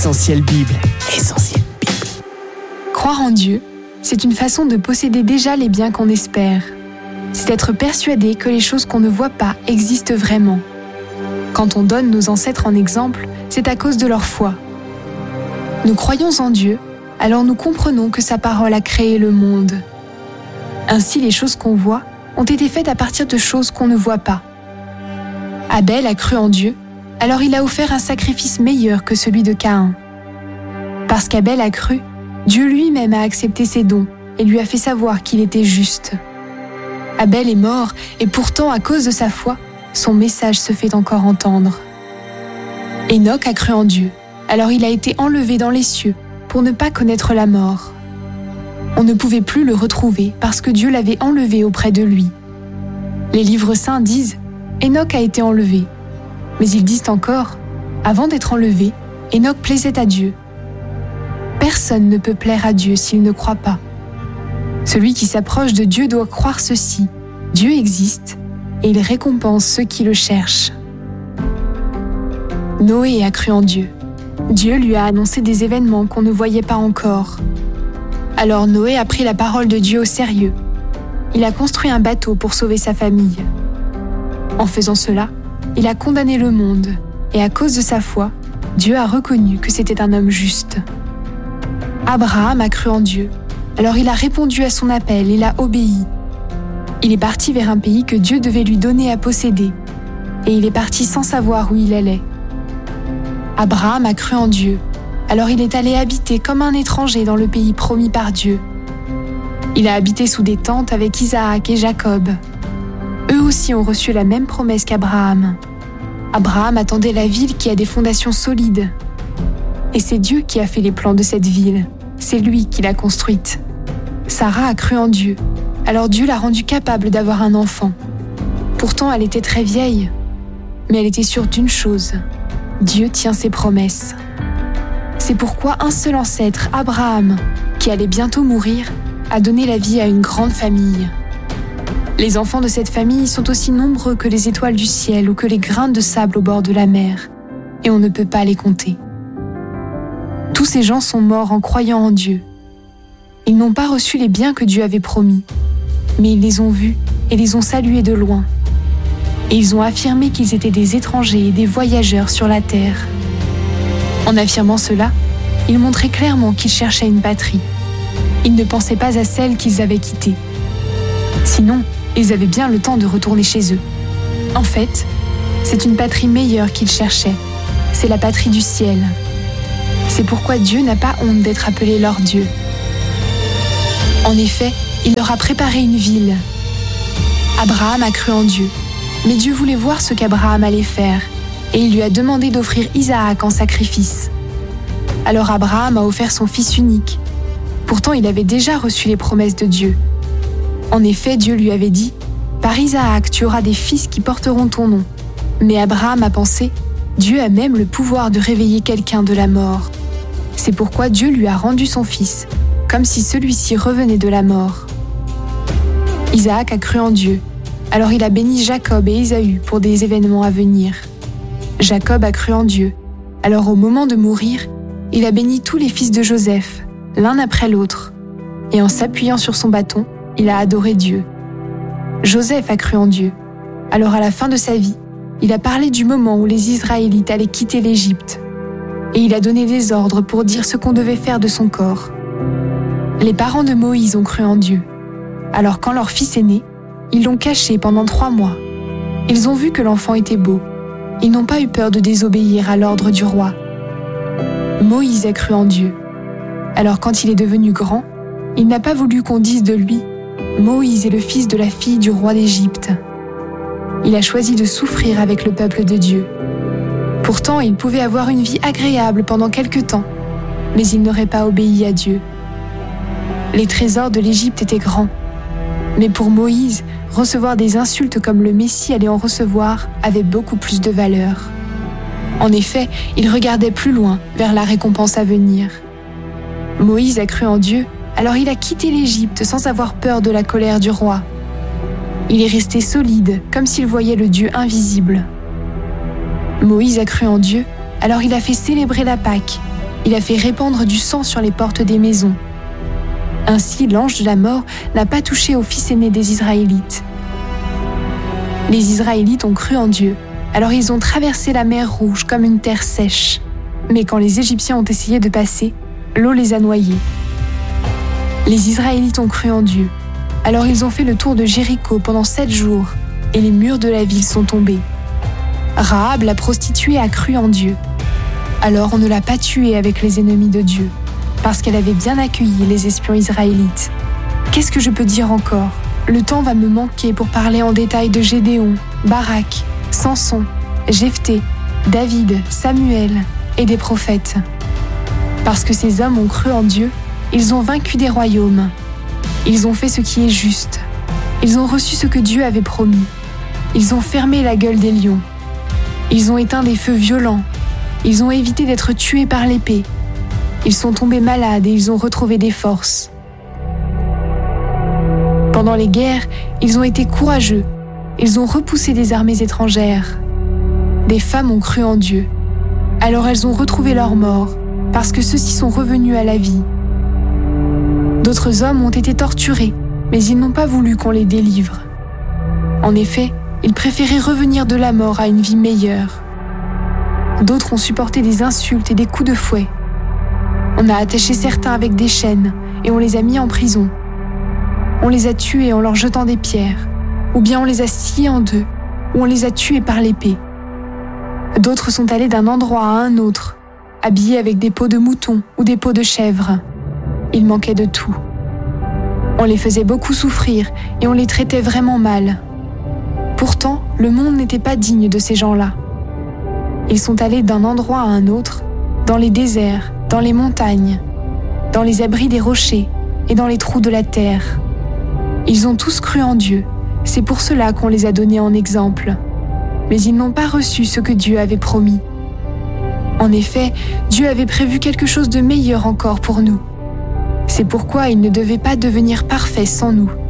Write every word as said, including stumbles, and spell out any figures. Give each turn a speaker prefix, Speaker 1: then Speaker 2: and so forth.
Speaker 1: Essentiel Bible. Essentiel Bible.
Speaker 2: Croire en Dieu, c'est une façon de posséder déjà les biens qu'on espère. C'est être persuadé que les choses qu'on ne voit pas existent vraiment. Quand on donne nos ancêtres en exemple, c'est à cause de leur foi. Nous croyons en Dieu, alors nous comprenons que sa parole a créé le monde. Ainsi, les choses qu'on voit ont été faites à partir de choses qu'on ne voit pas. Abel a cru en Dieu, alors il a offert un sacrifice meilleur que celui de Caïn. Parce qu'Abel a cru, Dieu lui-même a accepté ses dons et lui a fait savoir qu'il était juste. Abel est mort et pourtant, à cause de sa foi, son message se fait encore entendre. Enoch a cru en Dieu, alors il a été enlevé dans les cieux pour ne pas connaître la mort. On ne pouvait plus le retrouver parce que Dieu l'avait enlevé auprès de lui. Les livres saints disent « Enoch a été enlevé ». Mais ils disent encore « Avant d'être enlevé, Enoch plaisait à Dieu ». Personne ne peut plaire à Dieu s'il ne croit pas. Celui qui s'approche de Dieu doit croire ceci: Dieu existe et il récompense ceux qui le cherchent. Noé a cru en Dieu. Dieu lui a annoncé des événements qu'on ne voyait pas encore. Alors Noé a pris la parole de Dieu au sérieux. Il a construit un bateau pour sauver sa famille. En faisant cela, il a condamné le monde et à cause de sa foi, Dieu a reconnu que c'était un homme juste. Abraham a cru en Dieu, alors il a répondu à son appel et l'a obéi. Il est parti vers un pays que Dieu devait lui donner à posséder et il est parti sans savoir où il allait. Abraham a cru en Dieu, alors il est allé habiter comme un étranger dans le pays promis par Dieu. Il a habité sous des tentes avec Isaac et Jacob. Eux aussi ont reçu la même promesse qu'Abraham. Abraham attendait la ville qui a des fondations solides. Et c'est Dieu qui a fait les plans de cette ville. C'est lui qui l'a construite. Sarah a cru en Dieu, alors Dieu l'a rendue capable d'avoir un enfant. Pourtant, elle était très vieille, mais elle était sûre d'une chose: Dieu tient ses promesses. C'est pourquoi un seul ancêtre, Abraham, qui allait bientôt mourir, a donné la vie à une grande famille. Les enfants de cette famille sont aussi nombreux que les étoiles du ciel ou que les grains de sable au bord de la mer, et on ne peut pas les compter. Tous ces gens sont morts en croyant en Dieu. Ils n'ont pas reçu les biens que Dieu avait promis, mais ils les ont vus et les ont salués de loin. Et ils ont affirmé qu'ils étaient des étrangers et des voyageurs sur la terre. En affirmant cela, ils montraient clairement qu'ils cherchaient une patrie. Ils ne pensaient pas à celle qu'ils avaient quittée. Sinon, ils avaient bien le temps de retourner chez eux. En fait, c'est une patrie meilleure qu'ils cherchaient. C'est la patrie du ciel. C'est pourquoi Dieu n'a pas honte d'être appelé leur Dieu. En effet, il leur a préparé une ville. Abraham a cru en Dieu, mais Dieu voulait voir ce qu'Abraham allait faire, et il lui a demandé d'offrir Isaac en sacrifice. Alors Abraham a offert son fils unique. Pourtant, il avait déjà reçu les promesses de Dieu. En effet, Dieu lui avait dit « Par Isaac, tu auras des fils qui porteront ton nom. » Mais Abraham a pensé « Dieu a même le pouvoir de réveiller quelqu'un de la mort. » C'est pourquoi Dieu lui a rendu son fils, comme si celui-ci revenait de la mort. Isaac a cru en Dieu, alors il a béni Jacob et Ésaü pour des événements à venir. Jacob a cru en Dieu, alors au moment de mourir, il a béni tous les fils de Joseph, l'un après l'autre, et en s'appuyant sur son bâton, il a adoré Dieu. Joseph a cru en Dieu, alors à la fin de sa vie, il a parlé du moment où les Israélites allaient quitter l'Égypte, et il a donné des ordres pour dire ce qu'on devait faire de son corps. Les parents de Moïse ont cru en Dieu, alors quand leur fils est né, ils l'ont caché pendant trois mois. Ils ont vu que l'enfant était beau. Ils n'ont pas eu peur de désobéir à l'ordre du roi. Moïse a cru en Dieu. Alors quand il est devenu grand, il n'a pas voulu qu'on dise de lui « Moïse est le fils de la fille du roi d'Égypte ». Il a choisi de souffrir avec le peuple de Dieu. Pourtant, il pouvait avoir une vie agréable pendant quelque temps, mais il n'aurait pas obéi à Dieu. Les trésors de l'Égypte étaient grands, mais pour Moïse, recevoir des insultes comme le Messie allait en recevoir avait beaucoup plus de valeur. En effet, il regardait plus loin, vers la récompense à venir. Moïse a cru en Dieu, alors il a quitté l'Égypte sans avoir peur de la colère du roi. Il est resté solide, comme s'il voyait le Dieu invisible. Moïse a cru en Dieu, alors il a fait célébrer la Pâque, Il a fait répandre du sang sur les portes des maisons. Ainsi, l'ange de la mort n'a pas touché au fils aîné des Israélites. Les Israélites ont cru en Dieu, alors ils ont traversé la mer Rouge comme une terre sèche. Mais quand les Égyptiens ont essayé de passer, l'eau les a noyés. Les Israélites ont cru en Dieu, alors ils ont fait le tour de Jéricho pendant sept jours, et les murs de la ville sont tombés. Rahab, la prostituée, a cru en Dieu. Alors on ne l'a pas tuée avec les ennemis de Dieu, parce qu'elle avait bien accueilli les espions israélites. Qu'est-ce que je peux dire encore ? Le temps va me manquer pour parler en détail de Gédéon, Barak, Samson, Jephthé, David, Samuel et des prophètes. Parce que ces hommes ont cru en Dieu, ils ont vaincu des royaumes. Ils ont fait ce qui est juste. Ils ont reçu ce que Dieu avait promis. Ils ont fermé la gueule des lions. Ils ont éteint des feux violents. Ils ont évité d'être tués par l'épée. Ils sont tombés malades et ils ont retrouvé des forces. Pendant les guerres, ils ont été courageux. Ils ont repoussé des armées étrangères. Des femmes ont cru en Dieu. Alors elles ont retrouvé leur mort, parce que ceux-ci sont revenus à la vie. D'autres hommes ont été torturés, mais ils n'ont pas voulu qu'on les délivre. En effet, ils préféraient revenir de la mort à une vie meilleure. D'autres ont supporté des insultes et des coups de fouet. On a attaché certains avec des chaînes et on les a mis en prison. On les a tués en leur jetant des pierres, ou bien on les a sciés en deux, ou on les a tués par l'épée. D'autres sont allés d'un endroit à un autre, habillés avec des peaux de mouton ou des peaux de chèvre. Il manquait de tout. On les faisait beaucoup souffrir et on les traitait vraiment mal. Pourtant, le monde n'était pas digne de ces gens-là. Ils sont allés d'un endroit à un autre, dans les déserts, dans les montagnes, dans les abris des rochers et dans les trous de la terre. Ils ont tous cru en Dieu, c'est pour cela qu'on les a donnés en exemple. Mais ils n'ont pas reçu ce que Dieu avait promis. En effet, Dieu avait prévu quelque chose de meilleur encore pour nous. C'est pourquoi ils ne devaient pas devenir parfaits sans nous.